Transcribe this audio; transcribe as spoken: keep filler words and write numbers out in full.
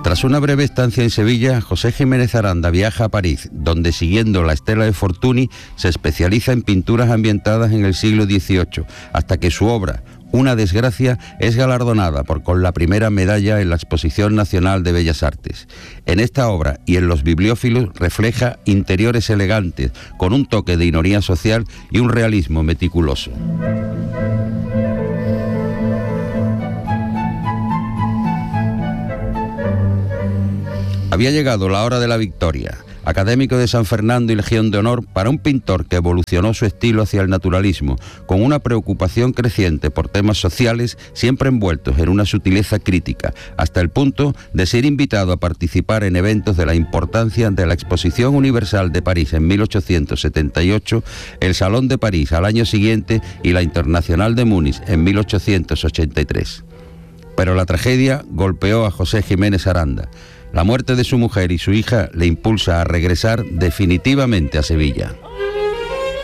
Tras una breve estancia en Sevilla, José Jiménez Aranda viaja a París, donde, siguiendo la estela de Fortuny, se especializa en pinturas ambientadas en el siglo dieciocho, hasta que su obra, Una desgracia, es galardonada por con la primera medalla en la Exposición Nacional de Bellas Artes. En esta obra y en Los bibliófilos refleja interiores elegantes, con un toque de ironía social y un realismo meticuloso. Había llegado la hora de la victoria. Académico de San Fernando y Legión de Honor, para un pintor que evolucionó su estilo hacia el naturalismo, con una preocupación creciente por temas sociales, siempre envueltos en una sutileza crítica, hasta el punto de ser invitado a participar en eventos de la importancia de la Exposición Universal de París en mil ochocientos setenta y ocho, el Salón de París al año siguiente y la Internacional de Múnich en mil ochocientos ochenta y tres. Pero la tragedia golpeó a José Jiménez Aranda. La muerte de su mujer y su hija le impulsa a regresar definitivamente a Sevilla.